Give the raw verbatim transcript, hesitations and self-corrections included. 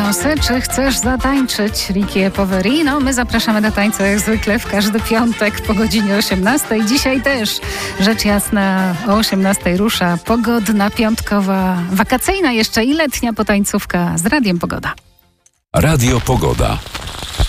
Beyoncé, czy chcesz zatańczyć? Ricky Poverino. My zapraszamy do tańca jak zwykle w każdy piątek po godzinie osiemnastej. Dzisiaj też, rzecz jasna, o osiemnastej rusza pogodna, piątkowa, wakacyjna jeszcze i letnia potańcówka z Radiem Pogoda. Radio Pogoda.